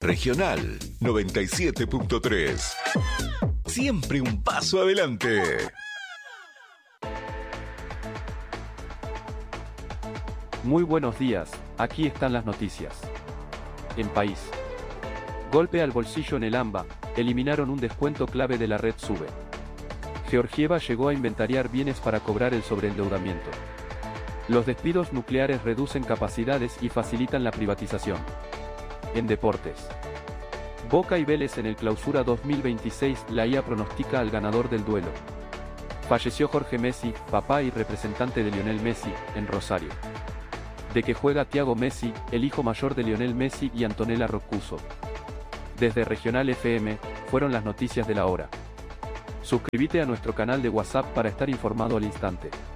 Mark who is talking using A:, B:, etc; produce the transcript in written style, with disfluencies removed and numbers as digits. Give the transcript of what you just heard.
A: Regional 97.3. Siempre un paso adelante.
B: Muy buenos días, aquí están las noticias. En país. Golpe al bolsillo en el AMBA, eliminaron un descuento clave de la red SUBE. Georgieva llegó a inventariar bienes para cobrar el sobreendeudamiento. Los despidos nucleares reducen capacidades y facilitan la privatización. En deportes. Boca y Vélez en el Clausura 2026, la IA pronostica al ganador del duelo. Falleció Jorge Messi, papá y representante de Lionel Messi, en Rosario. De que juega Thiago Messi, el hijo mayor de Lionel Messi y Antonella Rocuzzo. Desde Regional FM, fueron las noticias de la hora. Suscríbete a nuestro canal de WhatsApp para estar informado al instante.